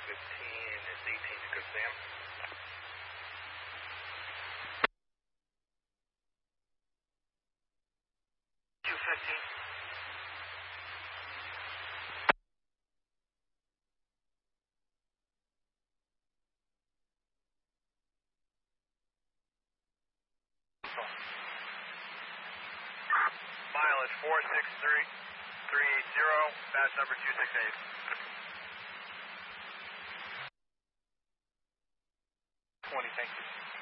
it's 18 to Good Sam. Mileage 463380, batch number 268. 20, thank you.